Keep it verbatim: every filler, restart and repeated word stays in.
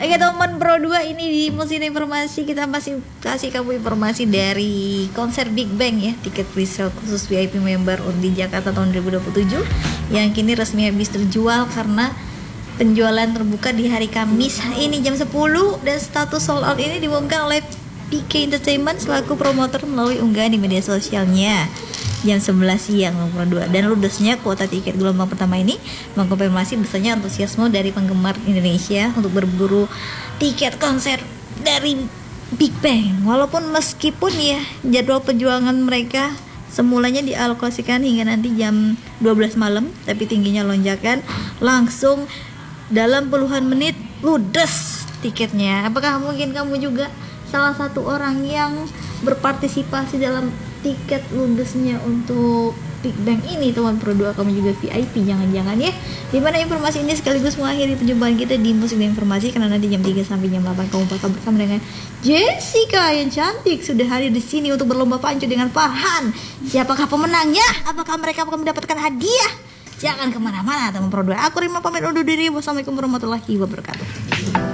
Oke teman Pro dua, ini di Musim Informasi kita masih kasih kamu informasi dari konser Big Bang ya. Tiket presale khusus V I P member di Jakarta tahun dua ribu dua puluh tujuh yang kini resmi habis terjual karena penjualan terbuka di hari Kamis ini jam sepuluh, dan status sold out ini diumumkan oleh P K Entertainment selaku promotor melalui unggahan di media sosialnya jam sebelas siang Pro dua. Dan ludesnya kuota tiket gelombang pertama ini mengkonfirmasi besarnya antusiasme dari penggemar Indonesia untuk berburu tiket konser dari Big Bang. Walaupun meskipun ya jadwal perjuangan mereka semulanya dialokasikan hingga nanti jam dua belas malam, tapi tingginya lonjakan langsung dalam puluhan menit ludes tiketnya. Apakah mungkin kamu juga salah satu orang yang berpartisipasi dalam tiket ludesnya untuk Big Bang ini teman Pro dua? Kamu juga V I P jangan-jangan ya. Dimana informasi ini sekaligus mengakhiri perjumpaan kita di Musik dan Informasi, karena nanti jam tiga sampai jam delapan kamu bakal bersama dengan Jessica yang cantik sudah hadir di sini untuk berlomba pancu dengan Farhan. Siapakah pemenangnya? Apakah mereka akan mendapatkan hadiah? Jangan kemana-mana teman Pro dua. Aku Rima pamit undur diri. Wassalamualaikum warahmatullahi wabarakatuh.